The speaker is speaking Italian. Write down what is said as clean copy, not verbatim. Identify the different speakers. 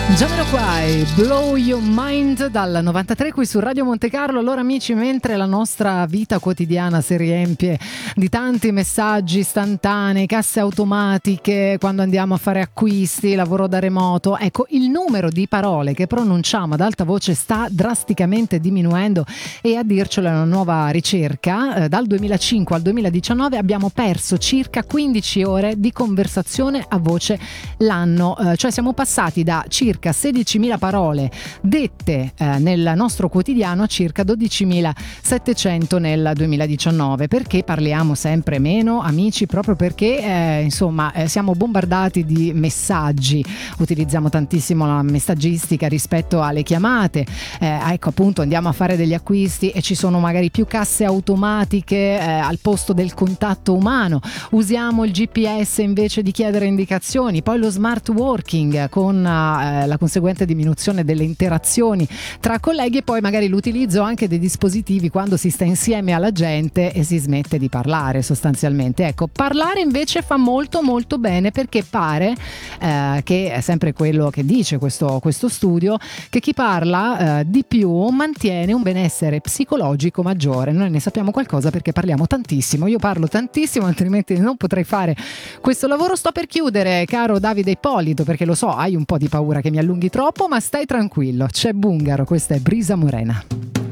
Speaker 1: Jamiroquai, Blow Your Mind dal 93 qui su Radio Monte Carlo. Allora amici, mentre la nostra vita quotidiana si riempie di tanti messaggi istantanei, casse automatiche, quando andiamo a fare acquisti, lavoro da remoto, ecco, il numero di parole che pronunciamo ad alta voce sta drasticamente diminuendo e a dircelo è una nuova ricerca. Dal 2005 al 2019 abbiamo perso circa 15 ore di conversazione a voce l'anno, cioè siamo passati da circa 16.000 parole dette nel nostro quotidiano a circa 12.700 nel 2019. Perché parliamo sempre meno, amici? Proprio perché siamo bombardati di messaggi, utilizziamo tantissimo la messaggistica rispetto alle chiamate, ecco appunto andiamo a fare degli acquisti e ci sono magari più casse automatiche al posto del contatto umano, usiamo il GPS invece di chiedere indicazioni, poi lo smart working con la conseguente diminuzione delle interazioni tra colleghi e poi magari l'utilizzo anche dei dispositivi quando si sta insieme alla gente e si smette di parlare sostanzialmente. Ecco, parlare invece fa molto molto bene, perché pare che è sempre quello che dice questo studio, che chi parla di più mantiene un benessere psicologico maggiore. Noi ne sappiamo qualcosa perché parliamo tantissimo, io parlo tantissimo, altrimenti non potrei fare questo lavoro. Sto per chiudere, caro Davide Ippolito, perché lo so, hai un po' di paura che mi allunghi troppo, ma stai tranquillo, c'è Bungaro, questa è Brisa Morena.